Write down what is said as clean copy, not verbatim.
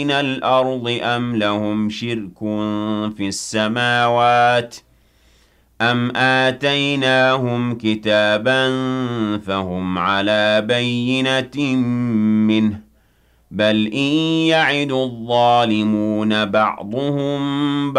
من الأرض أم لهم شرك في السماوات أم آتيناهم كتابا فهم على بينة منه بل إن يعد الظالمون بعضهم